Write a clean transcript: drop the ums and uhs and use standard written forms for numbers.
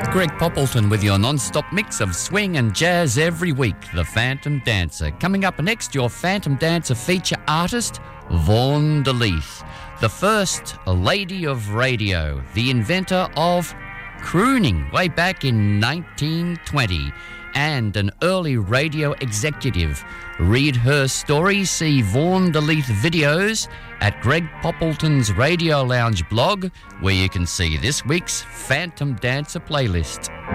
Greg Poppleton with your non-stop mix of swing and jazz every week, The Phantom Dancer. Coming up next, your Phantom Dancer feature artist, Vaughan DeLeith, the first lady of radio, the inventor of crooning way back in 1920, and an early radio executive. Read her story, see Vaughan DeLeith videos at Greg Poppleton's Radio Lounge blog, where you can see this week's Phantom Dancer playlist.